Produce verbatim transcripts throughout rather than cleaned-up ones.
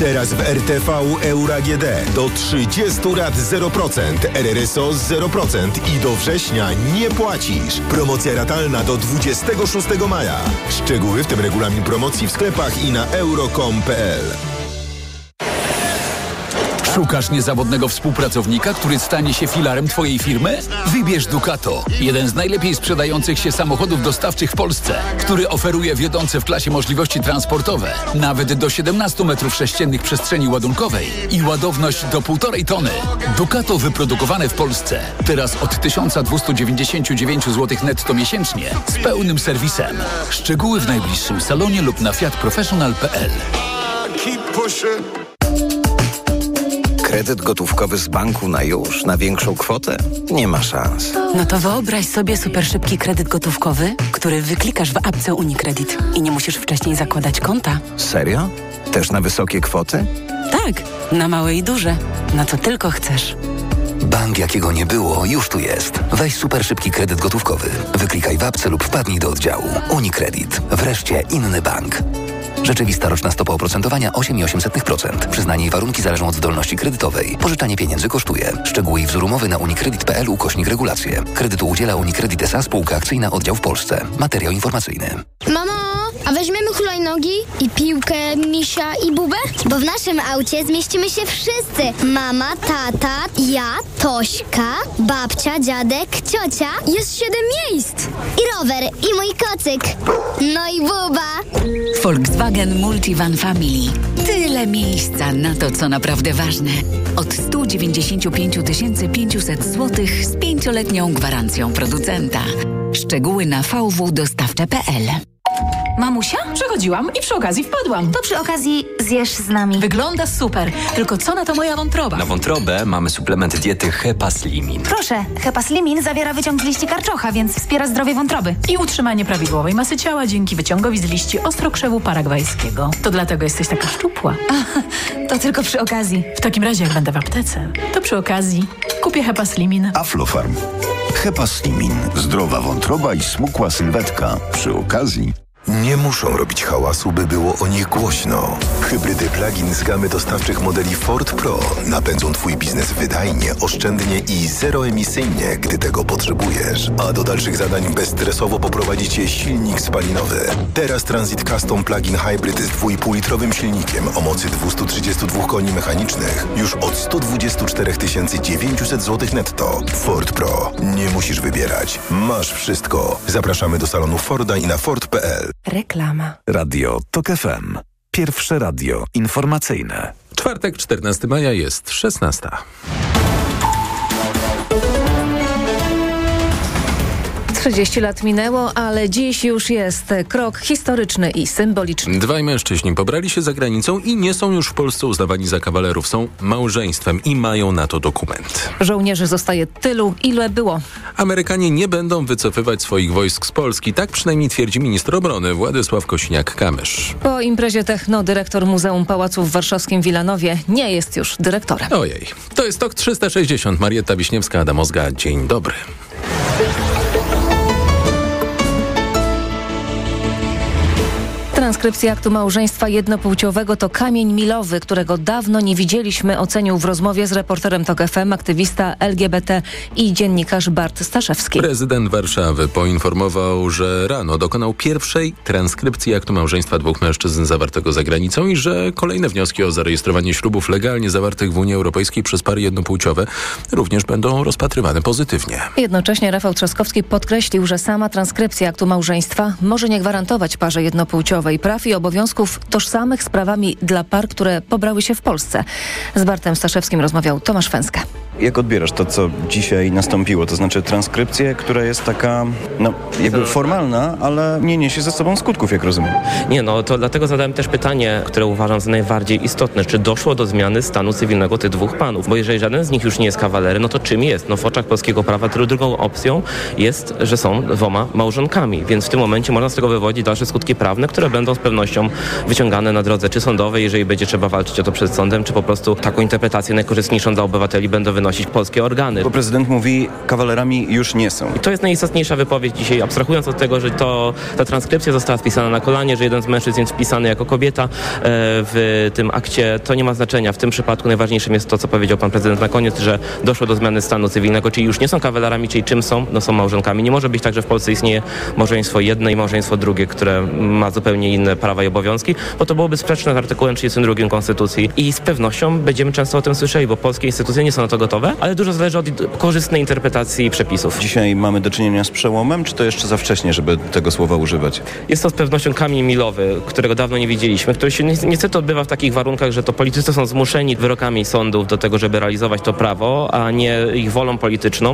Teraz w R T V Euro A G D do trzydziestu lat zero procent, R R S O zero procent i do września nie płacisz. Promocja ratalna do dwudziestego szóstego maja. Szczegóły, w tym regulamin promocji w sklepach i na euro kropka com kropka p l. Szukasz niezawodnego współpracownika, który stanie się filarem Twojej firmy? Wybierz Ducato, jeden z najlepiej sprzedających się samochodów dostawczych w Polsce, który oferuje wiodące w klasie możliwości transportowe, nawet do siedemnastu metrów sześciennych przestrzeni ładunkowej i ładowność do półtorej tony. Ducato wyprodukowane w Polsce, teraz od tysiąc dwieście dziewięćdziesiąt dziewięć złotych netto miesięcznie, z pełnym serwisem. Szczegóły w najbliższym salonie lub na fiat professional kropka p l. Kredyt gotówkowy z banku na już, na większą kwotę? Nie ma szans. No to wyobraź sobie super szybki kredyt gotówkowy, który wyklikasz w apce UniCredit i nie musisz wcześniej zakładać konta. Serio? Też na wysokie kwoty? Tak, na małe i duże. Na co tylko chcesz. Bank, jakiego nie było, już tu jest. Weź super szybki kredyt gotówkowy. Wyklikaj w apce lub wpadnij do oddziału. UniCredit. Wreszcie inny bank. Rzeczywista roczna stopa oprocentowania osiem przecinek osiem procent. Przyznanie i warunki zależą od zdolności kredytowej. Pożyczanie pieniędzy kosztuje. Szczegóły i wzór umowy na unicredit kropka p l ukośnik regulacje. Kredytu udziela UniCredit S A Spółka Akcyjna Oddział w Polsce. Materiał informacyjny. Mamo, a weźmiemy hulajnogi i piłkę, misia i bubę? Bo w naszym aucie zmieścimy się wszyscy. Mama, tata, ja, Tośka, babcia, dziadek, ciocia. Jest siedem miejsc. I rower, i mój kocyk. No i buba. Volkswagen Multivan Family. Tyle miejsca na to, co naprawdę ważne. Od sto dziewięćdziesiąt pięć tysięcy pięćset złotych z pięcioletnią gwarancją producenta. Szczegóły na v w dostawcze kropka p l. Mamusia? Przechodziłam i przy okazji wpadłam. To przy okazji zjesz z nami. Wygląda super, tylko co na to moja wątroba? Na wątrobę mamy suplement diety Hepaslimin. Proszę, Hepaslimin zawiera wyciąg z liści karczocha, więc wspiera zdrowie wątroby. I utrzymanie prawidłowej masy ciała dzięki wyciągowi z liści ostrokrzewu paragwajskiego. To dlatego jesteś taka szczupła. A, to tylko przy okazji. W takim razie, jak będę w aptece, to przy okazji kupię Hepaslimin. Aflofarm. Hepaslimin. Zdrowa wątroba i smukła sylwetka. Przy okazji... Nie muszą robić hałasu, by było o nich głośno. Hybrydy plug-in z gamy dostawczych modeli Ford Pro napędzą Twój biznes wydajnie, oszczędnie i zeroemisyjnie, gdy tego potrzebujesz. A do dalszych zadań bezstresowo poprowadzi Cię silnik spalinowy. Teraz Transit Custom Plug-in Hybrid z dwa i pół litrowym silnikiem o mocy dwieście trzydzieści dwa koni mechanicznych już od sto dwadzieścia cztery tysiące dziewięćset złotych netto. Ford Pro. Nie musisz wybierać. Masz wszystko. Zapraszamy do salonu Forda i na ford kropka p l. Reklama. Radio Tok F M. Pierwsze radio informacyjne. Czwartek, czternastego maja jest szesnasta. trzydzieści lat minęło, ale dziś już jest krok historyczny i symboliczny. Dwaj mężczyźni pobrali się za granicą i nie są już w Polsce uznawani za kawalerów. Są małżeństwem i mają na to dokument. Żołnierzy zostaje tylu, ile było. Amerykanie nie będą wycofywać swoich wojsk z Polski. Tak przynajmniej twierdzi minister obrony Władysław Kosiniak-Kamysz. Po imprezie techno dyrektor Muzeum Pałacu w warszawskim Wilanowie nie jest już dyrektorem. Ojej. To jest Tok trzysta sześćdziesiąt. Marietta Wiśniewska, Adam Ozga. Dzień dobry. Transkrypcja aktu małżeństwa jednopłciowego to kamień milowy, którego dawno nie widzieliśmy, ocenił w rozmowie z reporterem Tok F M aktywista L G B T i dziennikarz Bart Staszewski. Prezydent Warszawy poinformował, że rano dokonał pierwszej transkrypcji aktu małżeństwa dwóch mężczyzn zawartego za granicą i że kolejne wnioski o zarejestrowanie ślubów legalnie zawartych w Unii Europejskiej przez pary jednopłciowe również będą rozpatrywane pozytywnie. Jednocześnie Rafał Trzaskowski podkreślił, że sama transkrypcja aktu małżeństwa może nie gwarantować parze jednopłciowej praw i obowiązków tożsamych z prawami dla par, które pobrały się w Polsce. Z Bartem Staszewskim rozmawiał Tomasz Fęska. Jak odbierasz to, co dzisiaj nastąpiło? To znaczy transkrypcję, która jest taka, no, jakby formalna, ale nie niesie ze sobą skutków, jak rozumiem. Nie, no to dlatego zadałem też pytanie, które uważam za najbardziej istotne. Czy doszło do zmiany stanu cywilnego tych dwóch panów? Bo jeżeli żaden z nich już nie jest kawalerem, no to czym jest? No w oczach polskiego prawa drugą opcją jest, że są dwoma małżonkami. Więc w tym momencie można z tego wywodzić dalsze skutki prawne, które będą będą z pewnością wyciągane na drodze czy sądowej, jeżeli będzie trzeba walczyć o to przed sądem, czy po prostu taką interpretację najkorzystniejszą dla obywateli będą wynosić polskie organy. Bo prezydent mówi, kawalerami już nie są. I to jest najistotniejsza wypowiedź dzisiaj, abstrahując od tego, że to ta transkrypcja została wpisana na kolanie, że jeden z mężczyzn jest wpisany jako kobieta w tym akcie, to nie ma znaczenia. W tym przypadku najważniejszym jest to, co powiedział pan prezydent na koniec, że doszło do zmiany stanu cywilnego, czyli już nie są kawalerami, czyli czym są? No są małżonkami. Nie może być tak, że w Polsce istnieje małżeństwo jedno i małżeństwo drugie, które ma zupełnie inne prawa i obowiązki, bo to byłoby sprzeczne z artykułem trzydziestym drugim Konstytucji i z pewnością będziemy często o tym słyszeli, bo polskie instytucje nie są na to gotowe, ale dużo zależy od korzystnej interpretacji przepisów. Dzisiaj mamy do czynienia z przełomem, czy to jeszcze za wcześnie, żeby tego słowa używać? Jest to z pewnością kamień milowy, którego dawno nie widzieliśmy, który się niestety odbywa w takich warunkach, że to politycy są zmuszeni wyrokami sądów do tego, żeby realizować to prawo, a nie ich wolą polityczną.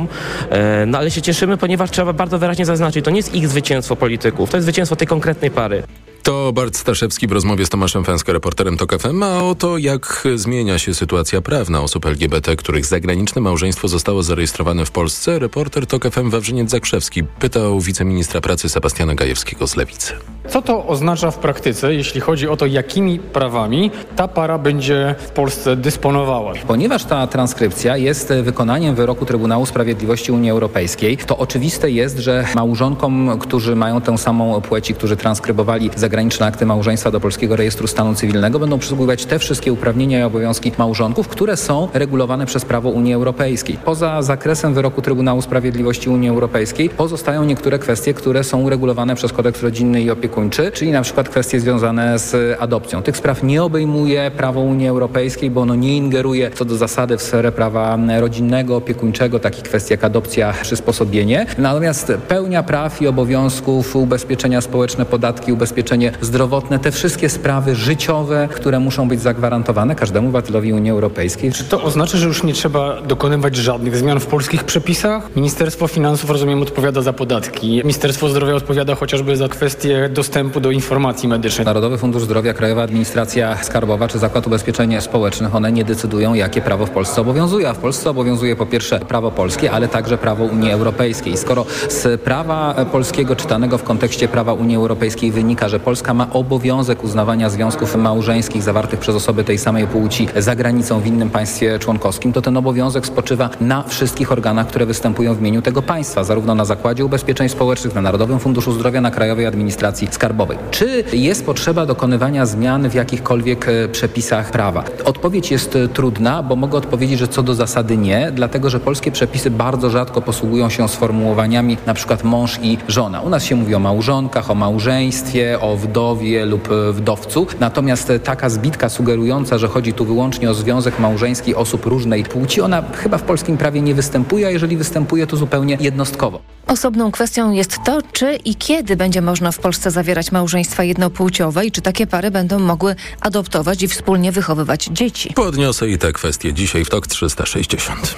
No ale się cieszymy, ponieważ trzeba bardzo wyraźnie zaznaczyć, to nie jest ich zwycięstwo polityków, to jest zwycięstwo tej konkretnej pary. To Bart Staszewski w rozmowie z Tomaszem Fęską, reporterem TOK F M, a o to, jak zmienia się sytuacja prawna osób L G B T, których zagraniczne małżeństwo zostało zarejestrowane w Polsce, reporter TOK F M Wawrzyniec Zakrzewski pytał wiceministra pracy Sebastiana Gajewskiego z Lewicy. Co to oznacza w praktyce, jeśli chodzi o to, jakimi prawami ta para będzie w Polsce dysponowała? Ponieważ ta transkrypcja jest wykonaniem wyroku Trybunału Sprawiedliwości Unii Europejskiej, to oczywiste jest, że małżonkom, którzy mają tę samą płeć i którzy transkrybowali zagraniczne akty małżeństwa do Polskiego Rejestru Stanu Cywilnego, będą przysługiwać te wszystkie uprawnienia i obowiązki małżonków, które są regulowane przez prawo Unii Europejskiej. Poza zakresem wyroku Trybunału Sprawiedliwości Unii Europejskiej pozostają niektóre kwestie, które są uregulowane przez kodeks rodzinny i opiekuńczy, czyli na przykład kwestie związane z adopcją. Tych spraw nie obejmuje prawo Unii Europejskiej, bo ono nie ingeruje co do zasady w sferę prawa rodzinnego, opiekuńczego, takich kwestii jak adopcja, przysposobienie. Natomiast pełnia praw i obowiązków, ubezpieczenia społeczne, podatki, ubezpieczenie zdrowotne, te wszystkie sprawy życiowe, które muszą być zagwarantowane każdemu obywatelowi Unii Europejskiej. Czy to oznacza, że już nie trzeba dokonywać żadnych zmian w polskich przepisach? Ministerstwo Finansów, rozumiem, odpowiada za podatki. Ministerstwo Zdrowia odpowiada chociażby za kwestie dostępu do informacji medycznej. Narodowy Fundusz Zdrowia, Krajowa Administracja Skarbowa czy Zakład Ubezpieczeń Społecznych, one nie decydują, jakie prawo w Polsce obowiązuje. A w Polsce obowiązuje po pierwsze prawo polskie, ale także prawo Unii Europejskiej. Skoro z prawa polskiego czytanego w kontekście prawa Unii Europejskiej wynika, że Polska ma obowiązek uznawania związków małżeńskich zawartych przez osoby tej samej płci za granicą w innym państwie członkowskim, to ten obowiązek spoczywa na wszystkich organach, które występują w imieniu tego państwa, zarówno na Zakładzie Ubezpieczeń Społecznych, na Narodowym Funduszu Zdrowia, na Krajowej Administracji Skarbowej. Czy jest potrzeba dokonywania zmian w jakichkolwiek przepisach prawa? Odpowiedź jest trudna, bo mogę odpowiedzieć, że co do zasady nie, dlatego że polskie przepisy bardzo rzadko posługują się sformułowaniami na przykład mąż i żona. U nas się mówi o małżonkach, o małżeństwie, o wdowie lub wdowcu. Natomiast taka zbitka sugerująca, że chodzi tu wyłącznie o związek małżeński osób różnej płci, ona chyba w polskim prawie nie występuje, a jeżeli występuje, to zupełnie jednostkowo. Osobną kwestią jest to, czy i kiedy będzie można w Polsce zawierać małżeństwa jednopłciowe i czy takie pary będą mogły adoptować i wspólnie wychowywać dzieci. Podniosę i te kwestie dzisiaj w TOK trzysta sześćdziesiąt.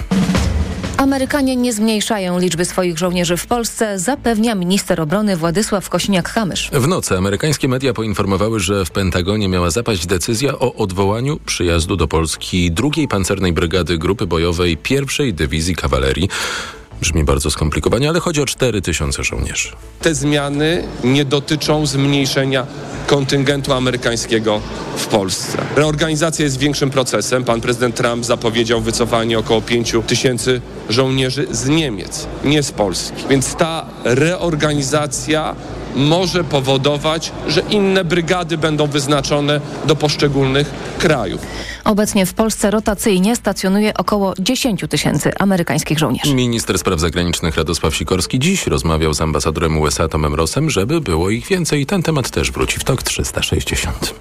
Amerykanie nie zmniejszają liczby swoich żołnierzy w Polsce, zapewnia minister obrony Władysław Kosiniak-Kamysz. W nocy amerykańskie media poinformowały, że w Pentagonie miała zapaść decyzja o odwołaniu przyjazdu do Polski drugiej Pancernej Brygady Grupy Bojowej pierwszej Dywizji Kawalerii. Brzmi bardzo skomplikowanie, ale chodzi o cztery tysiące żołnierzy. Te zmiany nie dotyczą zmniejszenia kontyngentu amerykańskiego w Polsce. Reorganizacja jest większym procesem. Pan prezydent Trump zapowiedział wycofanie około pięciu tysięcy żołnierzy z Niemiec, nie z Polski. Więc ta reorganizacja może powodować, że inne brygady będą wyznaczone do poszczególnych krajów. Obecnie w Polsce rotacyjnie stacjonuje około dziesięć tysięcy amerykańskich żołnierzy. Minister spraw zagranicznych Radosław Sikorski dziś rozmawiał z ambasadorem U S A Tomem Rossem, żeby było ich więcej. Ten temat też wróci w TOK trzysta sześćdziesiąt.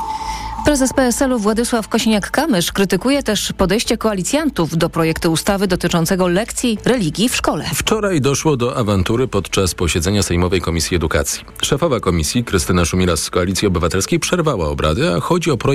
Prezes P S L u Władysław Kosiniak-Kamysz krytykuje też podejście koalicjantów do projektu ustawy dotyczącego lekcji religii w szkole. Wczoraj doszło do awantury podczas posiedzenia Sejmowej Komisji Edukacji. Szefowa komisji, Krystyna Szumilas z Koalicji Obywatelskiej, przerwała obrady, a chodzi o projekt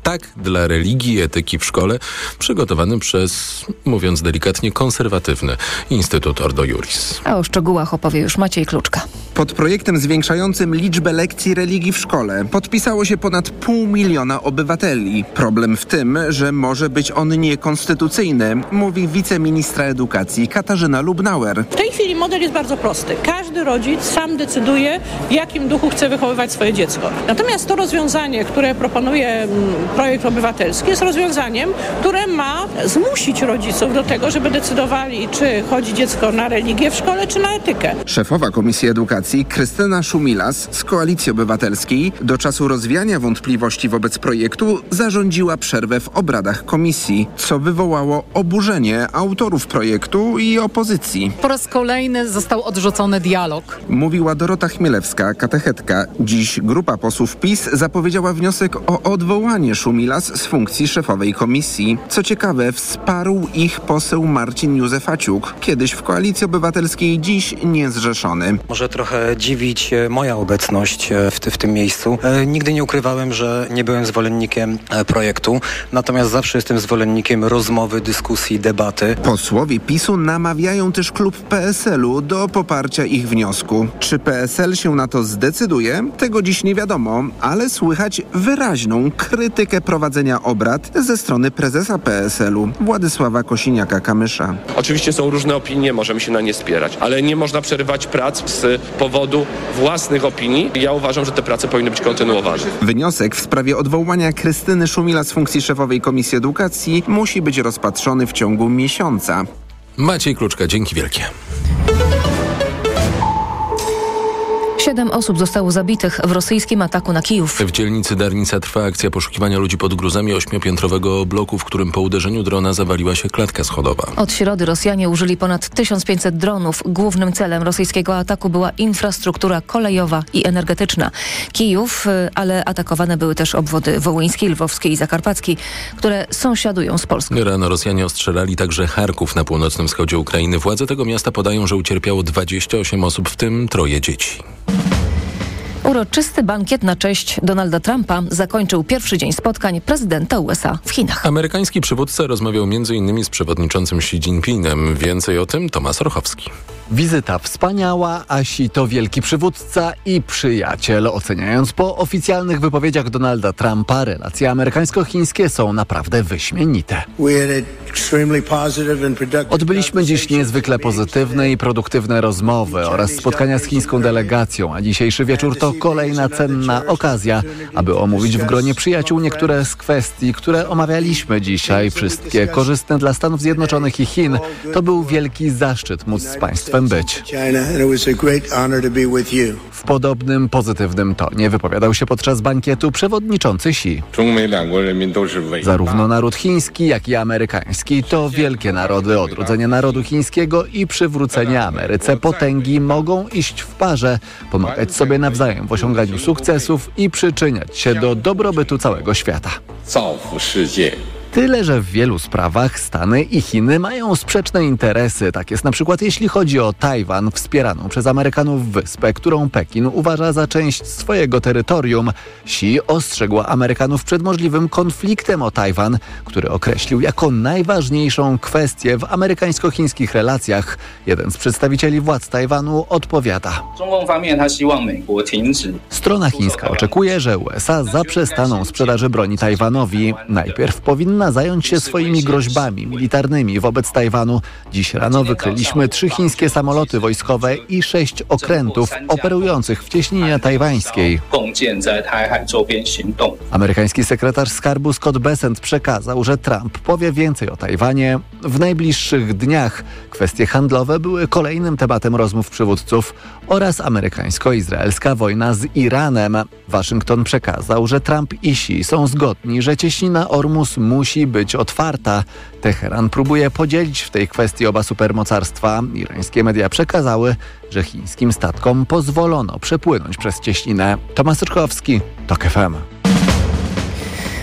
Tak dla religii i etyki w szkole, przygotowany przez, mówiąc delikatnie, konserwatywny Instytut Ordo Iuris. A o szczegółach opowie już Maciej Kluczka. Pod projektem zwiększającym liczbę lekcji religii w szkole podpisało się ponad pół miliona obywateli. Problem w tym, że może być on niekonstytucyjny, mówi wiceministra edukacji Katarzyna Lubnauer. W tej chwili model jest bardzo prosty. Każdy rodzic sam decyduje, w jakim duchu chce wychowywać swoje dziecko. Natomiast to rozwiązanie, które proponuje projekt obywatelski, jest rozwiązaniem, które ma zmusić rodziców do tego, żeby decydowali, czy chodzi dziecko na religię w szkole, czy na etykę. Szefowa Komisji Edukacji Krystyna Szumilas z Koalicji Obywatelskiej do czasu rozwiania wątpliwości wobec projektu zarządziła przerwę w obradach komisji, co wywołało oburzenie autorów projektu i opozycji. Po raz kolejny został odrzucony dialog. Mówiła Dorota Chmielewska, katechetka. Dziś grupa posłów PiS zapowiedziała wniosek o odwołanie Szumilas z funkcji szefowej komisji. Co ciekawe, wsparł ich poseł Marcin Józefaciuk, kiedyś w Koalicji Obywatelskiej, dziś niezrzeszony. Może trochę dziwić moja obecność w, w tym miejscu. E, nigdy nie ukrywałem, że nie byłem zwolennikiem e, projektu, natomiast zawsze jestem zwolennikiem rozmowy, dyskusji, debaty. Posłowie PiSu namawiają też klub P S L-u do poparcia ich wniosku. Czy P S L się na to zdecyduje? Tego dziś nie wiadomo, ale słychać wyraźną krytykę prowadzenia obrad ze strony prezesa P S L-u Władysława Kosiniaka-Kamysza. Oczywiście są różne opinie, możemy się na nie spierać, ale nie można przerywać prac z powodu własnych opinii. Ja uważam, że te prace powinny być kontynuowane. Wniosek w sprawie odwołania Krystyny Szumila z funkcji szefowej Komisji Edukacji musi być rozpatrzony w ciągu miesiąca. Maciej Kluczka, dzięki wielkie. Siedem osób zostało zabitych w rosyjskim ataku na Kijów. W dzielnicy Darnica trwa akcja poszukiwania ludzi pod gruzami ośmiopiętrowego bloku, w którym po uderzeniu drona zawaliła się klatka schodowa. Od środy Rosjanie użyli ponad tysiąc pięćset dronów. Głównym celem rosyjskiego ataku była infrastruktura kolejowa i energetyczna. Kijów, ale atakowane były też obwody wołyński, lwowski i zakarpacki, które sąsiadują z Polską. Rano Rosjanie ostrzelali także Charków na północnym wschodzie Ukrainy. Władze tego miasta podają, że ucierpiało dwadzieścia osiem osób, w tym troje dzieci. Uroczysty bankiet na cześć Donalda Trumpa zakończył pierwszy dzień spotkań prezydenta U S A w Chinach. Amerykański przywódca rozmawiał między innymi z przewodniczącym Xi Jinpingem. Więcej o tym Tomasz Rochowski. Wizyta wspaniała, a Xi to wielki przywódca i przyjaciel. Oceniając po oficjalnych wypowiedziach Donalda Trumpa, relacje amerykańsko-chińskie są naprawdę wyśmienite. Odbyliśmy dziś niezwykle pozytywne i produktywne rozmowy oraz spotkania z chińską delegacją, a dzisiejszy wieczór to kolejna cenna okazja, aby omówić w gronie przyjaciół niektóre z kwestii, które omawialiśmy dzisiaj. Wszystkie korzystne dla Stanów Zjednoczonych i Chin. To był wielki zaszczyt móc z państwem być. W podobnym pozytywnym tonie wypowiadał się podczas bankietu przewodniczący Xi. Zarówno naród chiński, jak i amerykański to wielkie narody. Odrodzenie narodu chińskiego i przywrócenie Ameryce potęgi mogą iść w parze, pomagać sobie nawzajem w osiąganiu sukcesów i przyczyniać się do dobrobytu całego świata. Tyle, że w wielu sprawach Stany i Chiny mają sprzeczne interesy. Tak jest na przykład jeśli chodzi o Tajwan, wspieraną przez Amerykanów wyspę, którą Pekin uważa za część swojego terytorium. Xi ostrzegł Amerykanów przed możliwym konfliktem o Tajwan, który określił jako najważniejszą kwestię w amerykańsko-chińskich relacjach. Jeden z przedstawicieli władz Tajwanu odpowiada. Strona chińska oczekuje, że U S A zaprzestaną sprzedaży broni Tajwanowi. Najpierw powinna zająć się swoimi groźbami militarnymi wobec Tajwanu. Dziś rano wykryliśmy trzy chińskie samoloty wojskowe i sześć okrętów operujących w cieśninie tajwańskiej. Amerykański sekretarz skarbu Scott Bessent przekazał, że Trump powie więcej o Tajwanie w najbliższych dniach. Kwestie handlowe były kolejnym tematem rozmów przywódców oraz amerykańsko-izraelska wojna z Iranem. Waszyngton przekazał, że Trump i Xi są zgodni, że cieśnina Ormus musi być otwarta. Teheran próbuje podzielić w tej kwestii oba supermocarstwa. Irańskie media przekazały, że chińskim statkom pozwolono przepłynąć przez cieśninę. Tomasz Ryczkowski, TOK F M. Szpital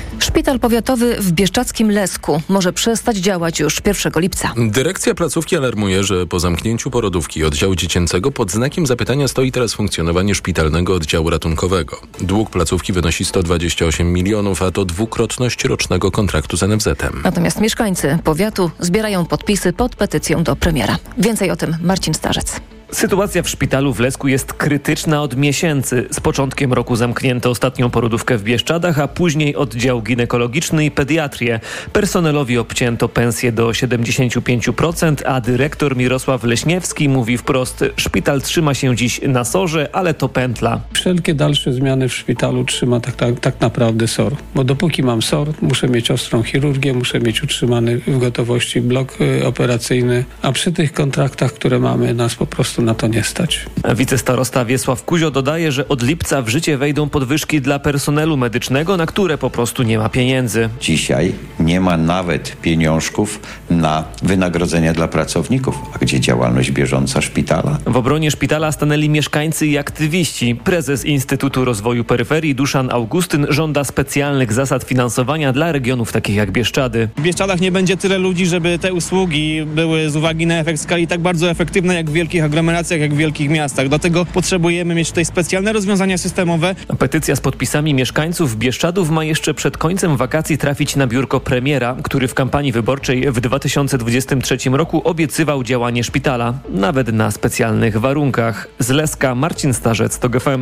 Szpital powiatowy w bieszczadzkim Lesku może przestać działać już pierwszego lipca. Dyrekcja placówki alarmuje, że po zamknięciu porodówki oddziału dziecięcego pod znakiem zapytania stoi teraz funkcjonowanie szpitalnego oddziału ratunkowego. Dług placówki wynosi sto dwadzieścia osiem milionów, a to dwukrotność rocznego kontraktu z N F Z em. Natomiast mieszkańcy powiatu zbierają podpisy pod petycją do premiera. Więcej o tym Marcin Starzec. Sytuacja w szpitalu w Lesku jest krytyczna od miesięcy. Z początkiem roku zamknięto ostatnią porodówkę w Bieszczadach, a później oddział ginekologiczny i pediatrię. Personelowi obcięto pensję do siedemdziesiąt pięć procent, a dyrektor Mirosław Leśniewski mówi wprost: szpital trzyma się dziś na sorze, ale to pętla. Wszelkie dalsze zmiany w szpitalu trzyma tak, tak, tak naprawdę S O R. Bo dopóki mam S O R, muszę mieć ostrą chirurgię, muszę mieć utrzymany w gotowości blok y, operacyjny, a przy tych kontraktach, które mamy, nas po prostu na to nie stać. Wicestarosta Wiesław Kuzio dodaje, że od lipca w życie wejdą podwyżki dla personelu medycznego, na które po prostu nie ma pieniędzy. Dzisiaj nie ma nawet pieniążków na wynagrodzenia dla pracowników, a gdzie działalność bieżąca szpitala? W obronie szpitala stanęli mieszkańcy i aktywiści. Prezes Instytutu Rozwoju Peryferii Duszan Augustyn żąda specjalnych zasad finansowania dla regionów takich jak Bieszczady. W Bieszczadach nie będzie tyle ludzi, żeby te usługi były z uwagi na efekt skali tak bardzo efektywne jak w wielkich aglomeracjach, jak w wielkich miastach. Dlatego potrzebujemy mieć tutaj specjalne rozwiązania systemowe. Petycja z podpisami mieszkańców Bieszczadów ma jeszcze przed końcem wakacji trafić na biurko premiera, który w kampanii wyborczej w dwa tysiące dwudziestym trzecim roku obiecywał działanie szpitala, nawet na specjalnych warunkach. Z Leska Marcin Starzec, TOG F M.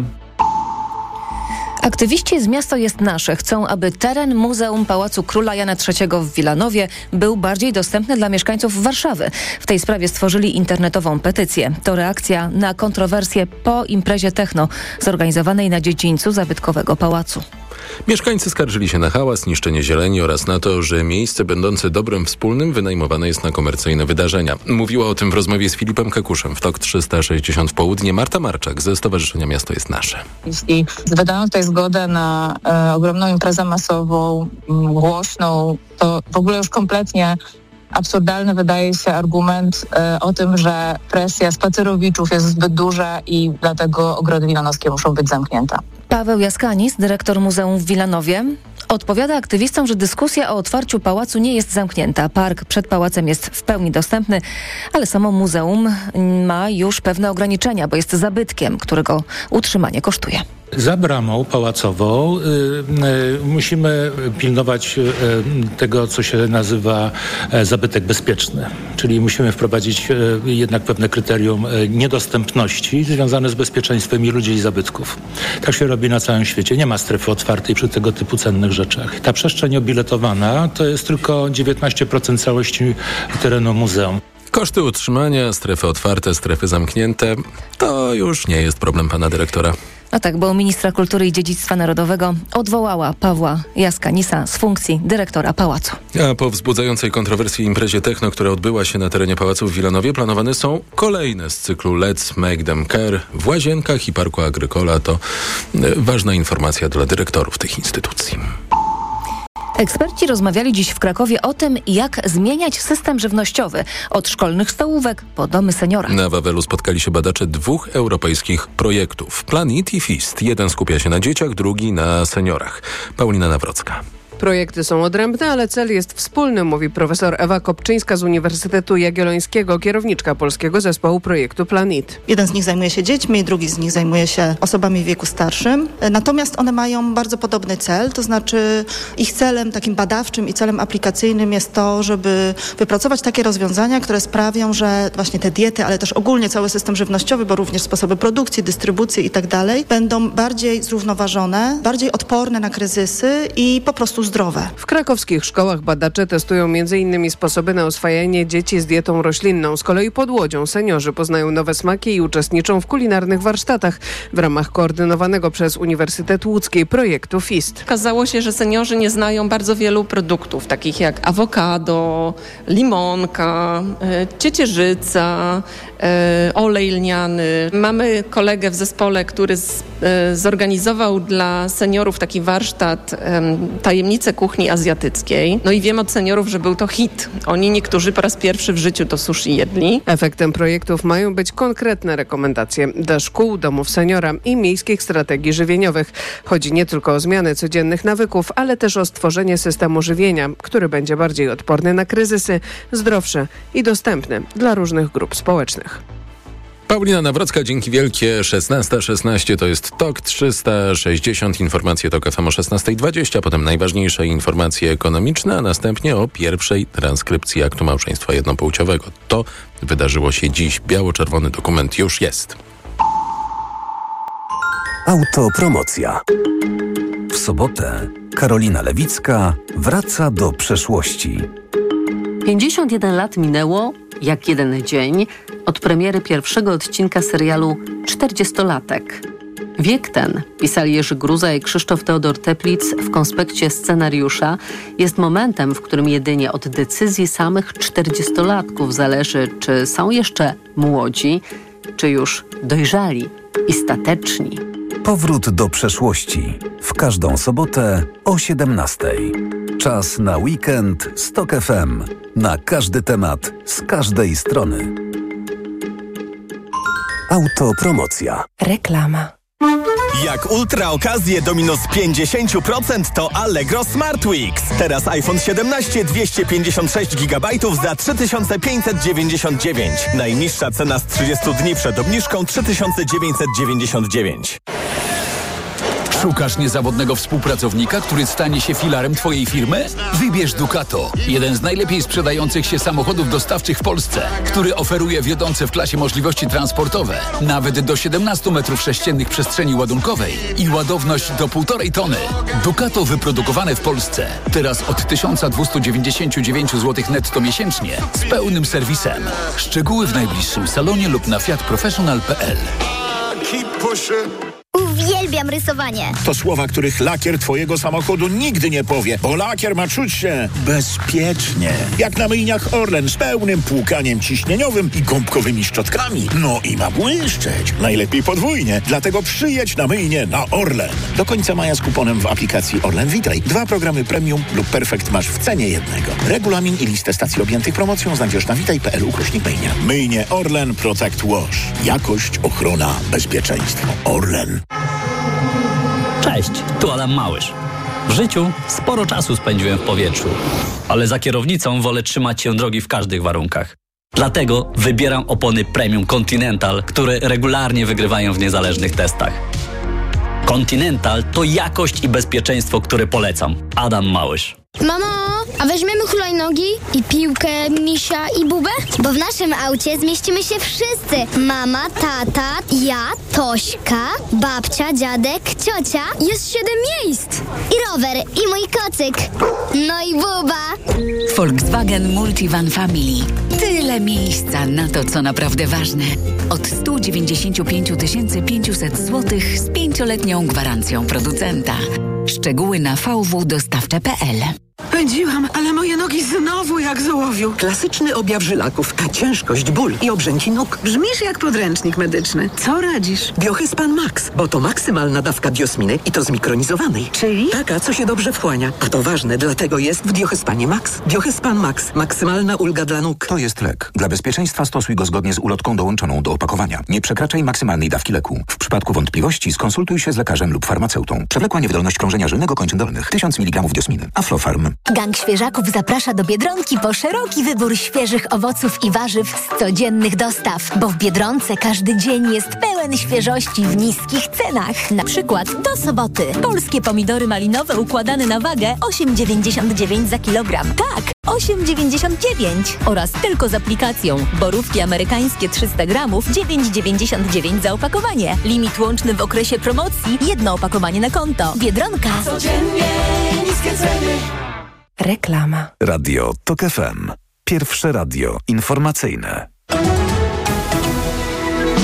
Aktywiści z Miasto jest Nasze chcą, aby teren Muzeum Pałacu Króla Jana trzeciego w Wilanowie był bardziej dostępny dla mieszkańców Warszawy. W tej sprawie stworzyli internetową petycję. To reakcja na kontrowersje po imprezie techno zorganizowanej na dziedzińcu zabytkowego pałacu. Mieszkańcy skarżyli się na hałas, niszczenie zieleni oraz na to, że miejsce będące dobrem wspólnym wynajmowane jest na komercyjne wydarzenia. Mówiła o tym w rozmowie z Filipem Kekuszem w TOK trzysta sześćdziesiąt Południe Marta Marczak ze Stowarzyszenia Miasto jest Nasze. Jeśli wydają tutaj zgodę na e, ogromną imprezę masową, m, głośną, to w ogóle już kompletnie absurdalny wydaje się argument e, o tym, że presja spacerowiczów jest zbyt duża i dlatego ogrody wilanowskie muszą być zamknięte. Paweł Jaskanis, dyrektor Muzeum w Wilanowie, odpowiada aktywistom, że dyskusja o otwarciu pałacu nie jest zamknięta. Park przed pałacem jest w pełni dostępny, ale samo muzeum ma już pewne ograniczenia, bo jest zabytkiem, którego utrzymanie kosztuje. Za bramą pałacową y, y, musimy pilnować y, tego, co się nazywa y, zabytek bezpieczny. Czyli musimy wprowadzić y, jednak pewne kryterium y, niedostępności związane z bezpieczeństwem i ludzi i zabytków. Tak się robi na całym świecie. Nie ma strefy otwartej przy tego typu cennych rzeczach. Ta przestrzeń obiletowana to jest tylko dziewiętnaście procent całości terenu muzeum. Koszty utrzymania, strefy otwarte, strefy zamknięte, to już nie jest problem pana dyrektora. No tak, bo ministra kultury i dziedzictwa narodowego odwołała Pawła Jaskanisa z funkcji dyrektora pałacu. A po wzbudzającej kontrowersji imprezie techno, która odbyła się na terenie pałacu w Wilanowie, planowane są kolejne z cyklu Let's Make Them Care w Łazienkach i Parku Agrykola. To ważna informacja dla dyrektorów tych instytucji. Eksperci rozmawiali dziś w Krakowie o tym, jak zmieniać system żywnościowy od szkolnych stołówek po domy seniora. Na Wawelu spotkali się badacze dwóch europejskich projektów. Plan Eat i Feast. Jeden skupia się na dzieciach, drugi na seniorach. Paulina Nawrocka. Projekty są odrębne, ale cel jest wspólny, mówi profesor Ewa Kopczyńska z Uniwersytetu Jagiellońskiego, kierowniczka polskiego zespołu projektu Plan Eat. Jeden z nich zajmuje się dziećmi, drugi z nich zajmuje się osobami w wieku starszym. Natomiast one mają bardzo podobny cel, to znaczy ich celem takim badawczym i celem aplikacyjnym jest to, żeby wypracować takie rozwiązania, które sprawią, że właśnie te diety, ale też ogólnie cały system żywnościowy, bo również sposoby produkcji, dystrybucji i tak dalej, będą bardziej zrównoważone, bardziej odporne na kryzysy i po prostu zdrowe. W krakowskich szkołach badacze testują między innymi sposoby na oswajanie dzieci z dietą roślinną. Z kolei pod Łodzią seniorzy poznają nowe smaki i uczestniczą w kulinarnych warsztatach w ramach koordynowanego przez Uniwersytet Łódzki projektu Feast. Okazało się, że seniorzy nie znają bardzo wielu produktów, takich jak awokado, limonka, ciecierzyca, olej lniany. Mamy kolegę w zespole, który z, zorganizował dla seniorów taki warsztat tajemnicy tajemnice kuchni azjatyckiej. No i wiem od seniorów, że był to hit. Oni niektórzy po raz pierwszy w życiu to sushi jedli. Efektem projektów mają być konkretne rekomendacje dla szkół, domów seniora i miejskich strategii żywieniowych. Chodzi nie tylko o zmianę codziennych nawyków, ale też o stworzenie systemu żywienia, który będzie bardziej odporny na kryzysy, zdrowszy i dostępny dla różnych grup społecznych. Paulina Nawrocka, dzięki wielkie. szesnasta szesnaście to jest TOK trzysta sześćdziesiąt. Informacje TOK F M o szesnasta dwadzieścia, potem najważniejsze informacje ekonomiczne, a następnie o pierwszej transkrypcji aktu małżeństwa jednopłciowego. To wydarzyło się dziś. Biało-czerwony dokument już jest. Autopromocja. W sobotę Karolina Lewicka wraca do przeszłości. pięćdziesiąt jeden lat minęło, jak jeden dzień, od premiery pierwszego odcinka serialu czterdziestolatek. Wiek ten, pisali Jerzy Gruza i Krzysztof Teodor Teplitz w konspekcie scenariusza, jest momentem, w którym jedynie od decyzji samych czterdziestolatków zależy, czy są jeszcze młodzi, czy już dojrzali i stateczni. Powrót do przeszłości. W każdą sobotę o siedemnastej. Czas na weekend z TOK F M. Na każdy temat, z każdej strony. Autopromocja. Reklama. Jak ultra okazje do minus pięćdziesiąt procent to Allegro Smart Weeks. Teraz iPhone siedemnaście dwieście pięćdziesiąt sześć gigabajtów za trzy tysiące pięćset dziewięćdziesiąt dziewięć. Najniższa cena z trzydziestu dni przed obniżką trzy tysiące dziewięćset dziewięćdziesiąt dziewięć. Szukasz niezawodnego współpracownika, który stanie się filarem Twojej firmy? Wybierz Ducato, jeden z najlepiej sprzedających się samochodów dostawczych w Polsce, który oferuje wiodące w klasie możliwości transportowe, nawet do siedemnaście metrów sześciennych przestrzeni ładunkowej i ładowność do półtorej tony. Ducato wyprodukowane w Polsce, teraz od tysiąc dwieście dziewięćdziesiąt dziewięć złotych netto miesięcznie, z pełnym serwisem. Szczegóły w najbliższym salonie lub na fiat professional kropka p l. Uwielbiam rysowanie. To słowa, których lakier twojego samochodu nigdy nie powie, bo lakier ma czuć się bezpiecznie. Jak na myjniach Orlen z pełnym płukaniem ciśnieniowym i gąbkowymi szczotkami. No i ma błyszczeć. Najlepiej podwójnie. Dlatego przyjedź na myjnię na Orlen. Do końca maja z kuponem w aplikacji Orlen Witaj. Dwa programy premium lub perfekt masz w cenie jednego. Regulamin i listę stacji objętych promocją znajdziesz na witaj kropka p l ukośnik myjnia. Myjnie Orlen Protect Wash. Jakość, ochrona, bezpieczeństwo. Orlen. Cześć, tu Adam Małysz. W życiu sporo czasu spędziłem w powietrzu, ale za kierownicą wolę trzymać się drogi w każdych warunkach. Dlatego wybieram opony Premium Continental, które regularnie wygrywają w niezależnych testach. Continental to jakość i bezpieczeństwo, które polecam. Adam Małysz. Mamo, a weźmiemy hulajnogi i piłkę, misia i bubę? Bo w naszym aucie zmieścimy się wszyscy. Mama, tata, ja, Tośka, babcia, dziadek, ciocia. Jest siedem miejsc. I rower, i mój kocyk. No i buba. Volkswagen Multivan Family. Tyle miejsca na to, co naprawdę ważne. Od sto dziewięćdziesiąt pięć tysięcy pięćset złotych z pięcioletnią gwarancją producenta. Szczegóły na v w dostawcze kropka p l. Pędziłam, ale moje nogi znowu jak z ołowiu. Klasyczny objaw żylaków, a ciężkość, ból i obrzęki nóg. Brzmisz jak podręcznik medyczny. Co radzisz? Diochyzpan Max, bo to maksymalna dawka diosminy i to zmikronizowanej. Czyli? Taka, co się dobrze wchłania. A to ważne, dlatego jest w Diochyspanie Max. Diochyspan Max. Maksymalna ulga dla nóg. To jest lek. Dla bezpieczeństwa stosuj go zgodnie z ulotką dołączoną do opakowania. Nie przekraczaj maksymalnej dawki leku. W przypadku wątpliwości skonsultuj się z lekarzem lub farmaceutą. Przewlekła niewydolność krążenia żylnego kończyn dolnych. tysiąc miligramów diosminy. Aflofarm. Gang Świeżaków zaprasza do Biedronki po szeroki wybór świeżych owoców i warzyw z codziennych dostaw, bo w Biedronce każdy dzień jest pełen świeżości w niskich cenach. Na przykład do soboty polskie pomidory malinowe układane na wagę osiem dziewięćdziesiąt dziewięć za kilogram. Tak, osiem dziewięćdziesiąt dziewięć oraz tylko z aplikacją. Borówki amerykańskie trzysta gramów dziewięć dziewięćdziesiąt dziewięć za opakowanie. Limit łączny w okresie promocji jedno opakowanie na konto. Biedronka. Codziennie niskie ceny. Reklama. Radio TOK F M. Pierwsze radio informacyjne.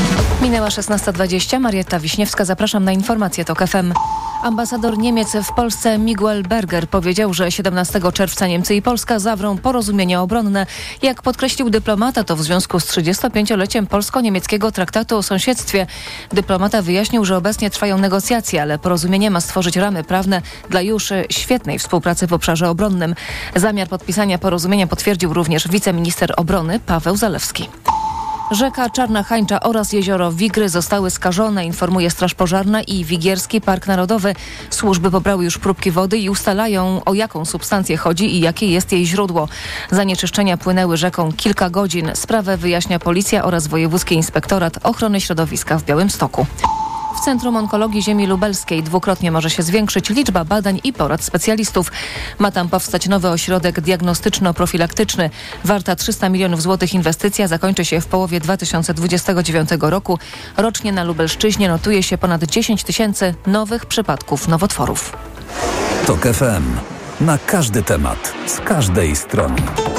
Minęła szesnasta dwadzieścia. Marietta Wiśniewska, zapraszam na informacje TOK F M. Ambasador Niemiec w Polsce Miguel Berger powiedział, że siedemnastego czerwca Niemcy i Polska zawrą porozumienie obronne. Jak podkreślił dyplomata, to w związku z trzydziestopięcioleciem polsko-niemieckiego traktatu o sąsiedztwie. Dyplomata wyjaśnił, że obecnie trwają negocjacje, ale porozumienie ma stworzyć ramy prawne dla już świetnej współpracy w obszarze obronnym. Zamiar podpisania porozumienia potwierdził również wiceminister obrony Paweł Zalewski. Rzeka Czarna Hańcza oraz jezioro Wigry zostały skażone, informuje Straż Pożarna i Wigierski Park Narodowy. Służby pobrały już próbki wody i ustalają, o jaką substancję chodzi i jakie jest jej źródło. Zanieczyszczenia płynęły rzeką kilka godzin. Sprawę wyjaśnia policja oraz Wojewódzki Inspektorat Ochrony Środowiska w Białymstoku. W Centrum Onkologii Ziemi Lubelskiej dwukrotnie może się zwiększyć liczba badań i porad specjalistów. Ma tam powstać nowy ośrodek diagnostyczno-profilaktyczny. Warta trzysta milionów złotych inwestycja zakończy się w połowie dwa tysiące dwudziestego dziewiątego roku. Rocznie na Lubelszczyźnie notuje się ponad dziesięć tysięcy nowych przypadków nowotworów. TOK F M. Na każdy temat, z każdej strony.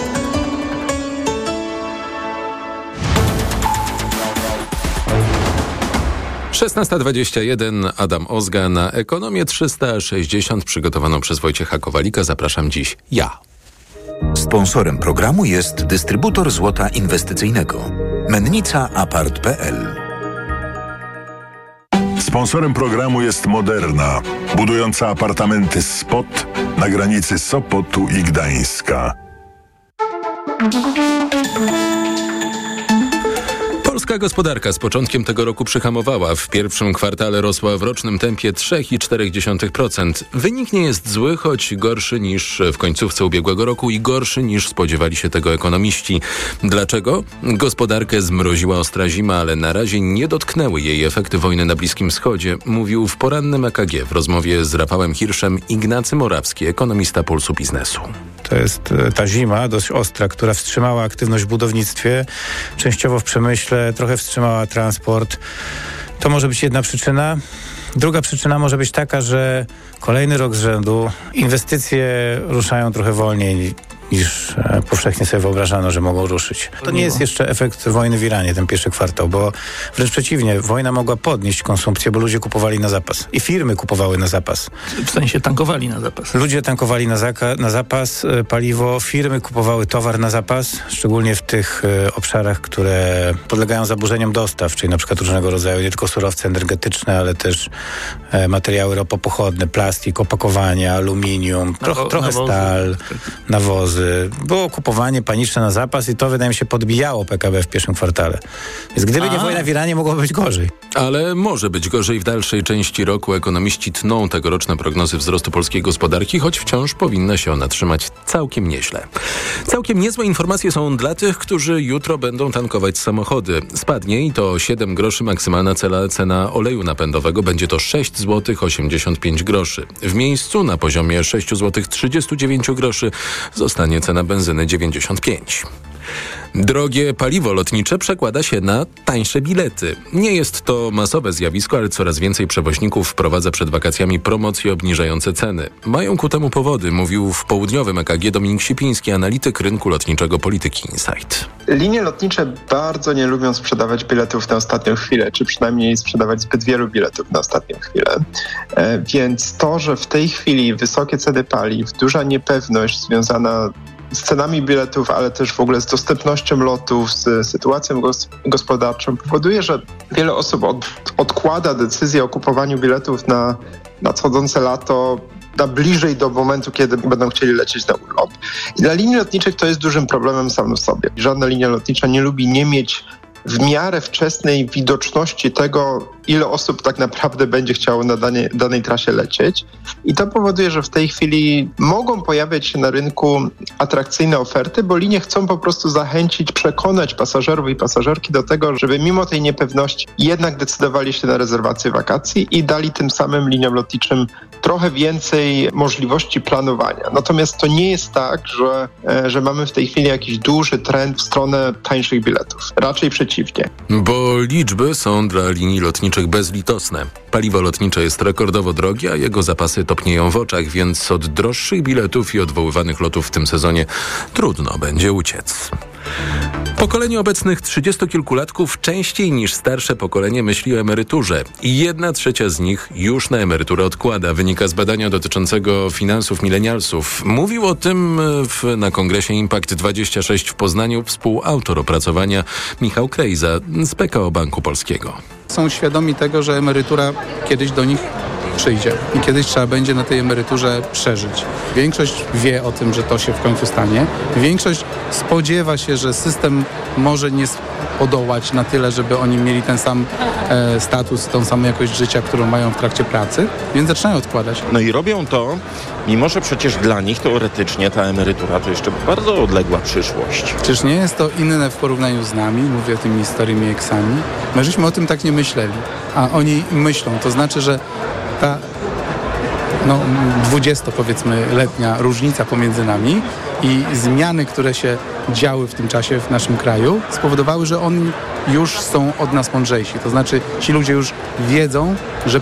szesnasta dwadzieścia jeden, Adam Ozga na Ekonomię trzysta sześćdziesiąt, przygotowaną przez Wojciecha Kowalika. Zapraszam dziś ja. Sponsorem programu jest dystrybutor złota inwestycyjnego. Mennica Apart kropka p l. Sponsorem programu jest Moderna, budująca apartamenty Spot na granicy Sopotu i Gdańska. Polska gospodarka z początkiem tego roku przyhamowała. W pierwszym kwartale rosła w rocznym tempie trzy przecinek cztery procent. Wynik nie jest zły, choć gorszy niż w końcówce ubiegłego roku i gorszy niż spodziewali się tego ekonomiści. Dlaczego? Gospodarkę zmroziła ostra zima, ale na razie nie dotknęły jej efekty wojny na Bliskim Wschodzie, mówił w porannym E K G w rozmowie z Rafałem Hirszem Ignacy Morawski, ekonomista Pulsu Biznesu. To jest ta zima dość ostra, która wstrzymała aktywność w budownictwie, częściowo w przemyśle, trochę wstrzymała transport. To może być jedna przyczyna. Druga przyczyna może być taka, że kolejny rok z rzędu inwestycje ruszają trochę wolniej niż powszechnie sobie wyobrażano, że mogą ruszyć. To nie jest jeszcze efekt wojny w Iranie, ten pierwszy kwartał, bo wręcz przeciwnie, wojna mogła podnieść konsumpcję, bo ludzie kupowali na zapas. I firmy kupowały na zapas. W sensie tankowali na zapas. Ludzie tankowali na, zaka- na zapas paliwo, firmy kupowały towar na zapas, szczególnie w tych e, obszarach, które podlegają zaburzeniom dostaw, czyli na przykład różnego rodzaju, nie tylko surowce energetyczne, ale też e, materiały ropopochodne, plastik, opakowania, aluminium, Nawo- troch- trochę nawozy. stal, nawozy. Było kupowanie paniczne na zapas i to, wydaje mi się, podbijało P K B w pierwszym kwartale. Więc gdyby A. nie wojna w Iranie, mogłoby być gorzej. Ale może być gorzej w dalszej części roku. Ekonomiści tną tegoroczne prognozy wzrostu polskiej gospodarki, choć wciąż powinna się ona trzymać całkiem nieźle. Całkiem niezłe informacje są dla tych, którzy jutro będą tankować samochody. Spadnie i to siedem groszy maksymalna cena, cena oleju napędowego. Będzie to sześć złotych osiemdziesiąt pięć groszy. W miejscu na poziomie sześć złotych trzydzieści dziewięć groszy zostanie cena benzyny dziewięćdziesiąt pięć. Drogie paliwo lotnicze przekłada się na tańsze bilety. Nie jest to masowe zjawisko, ale coraz więcej przewoźników wprowadza przed wakacjami promocje obniżające ceny. Mają ku temu powody, mówił w południowym E K G Dominik Sipiński, analityk rynku lotniczego Polityki Insight. Linie lotnicze bardzo nie lubią sprzedawać biletów na ostatnią chwilę, czy przynajmniej sprzedawać zbyt wielu biletów na ostatnią chwilę. E, więc to, że w tej chwili wysokie ceny paliw, duża niepewność związana z cenami biletów, ale też w ogóle z dostępnością lotów, z sytuacją gos- gospodarczą powoduje, że wiele osób od, odkłada decyzję o kupowaniu biletów na nadchodzące lato na bliżej do momentu, kiedy będą chcieli lecieć na urlop. I dla linii lotniczych to jest dużym problemem sam w sobie. Żadna linia lotnicza nie lubi nie mieć w miarę wczesnej widoczności tego, ile osób tak naprawdę będzie chciało na danie, danej trasie lecieć. I to powoduje, że w tej chwili mogą pojawiać się na rynku atrakcyjne oferty, bo linie chcą po prostu zachęcić, przekonać pasażerów i pasażerki do tego, żeby mimo tej niepewności jednak decydowali się na rezerwację wakacji i dali tym samym liniom lotniczym trochę więcej możliwości planowania. Natomiast to nie jest tak, że, że mamy w tej chwili jakiś duży trend w stronę tańszych biletów. Raczej przeciwnie. Bo liczby są dla linii lotniczych bezlitosne. Paliwo lotnicze jest rekordowo drogie, a jego zapasy topnieją w oczach, więc od droższych biletów i odwoływanych lotów w tym sezonie trudno będzie uciec. Pokolenie obecnych trzydziestokilkulatków częściej niż starsze pokolenie myśli o emeryturze i jedna trzecia z nich już na emeryturę odkłada, wynika z badania dotyczącego finansów milenialsów. Mówił o tym w, na kongresie Impact dwadzieścia sześć w Poznaniu współautor opracowania Michał Krejza z P K O Banku Polskiego. Są świadomi tego, że emerytura kiedyś do nich przyjdzie i kiedyś trzeba będzie na tej emeryturze przeżyć. Większość wie o tym, że to się w końcu stanie. Większość spodziewa się, że system może nie podołać na tyle, żeby oni mieli ten sam e, status, tą samą jakość życia, którą mają w trakcie pracy, więc zaczynają odkładać. No i robią to, mimo że przecież dla nich teoretycznie ta emerytura to jeszcze bardzo odległa przyszłość. Czyż nie jest to inne w porównaniu z nami? Mówię tymi starymi eksami. My żeśmy o tym tak nie myśleli, a oni myślą. To znaczy, że ta no, dwudziesto powiedzmy letnia różnica pomiędzy nami i zmiany, które się działy w tym czasie w naszym kraju, spowodowały, że oni już są od nas mądrzejsi. To znaczy ci ludzie już wiedzą, że